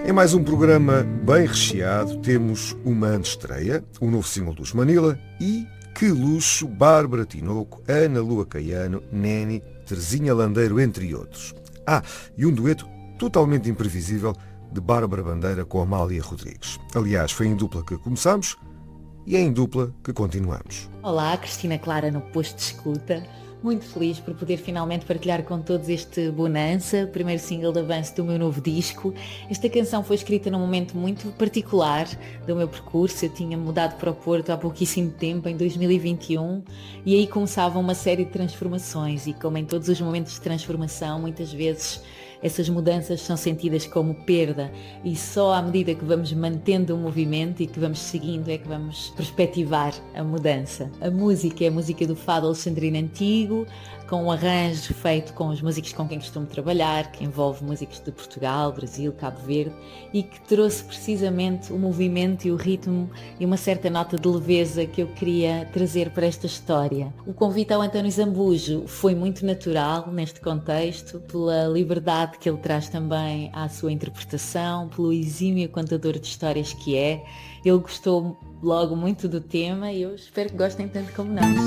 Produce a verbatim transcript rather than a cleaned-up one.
Em mais um programa bem recheado, temos uma antestreia, o novo single dos Manila e, que luxo, Bárbara Tinoco, Ana Lua Caiano, Neni, Terezinha Landeiro, entre outros. Ah, e um dueto totalmente imprevisível de Bárbara Bandeira com Amália Rodrigues. Aliás, foi em dupla que começamos e é em dupla que continuamos. Olá, Cristina Clara no posto de escuta. Muito feliz por poder finalmente partilhar com todos este Bonança, primeiro single de avanço do meu novo disco. Esta canção foi escrita num momento muito particular do meu percurso. Eu tinha mudado para o Porto há pouquíssimo tempo, em dois mil e vinte e um, e aí começava uma série de transformações e, como em todos os momentos de transformação, muitas vezes essas mudanças são sentidas como perda e só à medida que vamos mantendo o movimento e que vamos seguindo é que vamos perspectivar a mudança. A música é a música do fado alexandrino antigo, com um arranjo feito com os músicos com quem costumo trabalhar, que envolve músicos de Portugal, Brasil, Cabo Verde, e que trouxe precisamente o movimento e o ritmo e uma certa nota de leveza que eu queria trazer para esta história. O convite ao António Zambujo foi muito natural neste contexto, pela liberdade que ele traz também à sua interpretação, pelo exímio contador de histórias que é. Ele gostou logo muito do tema e eu espero que gostem tanto como nós.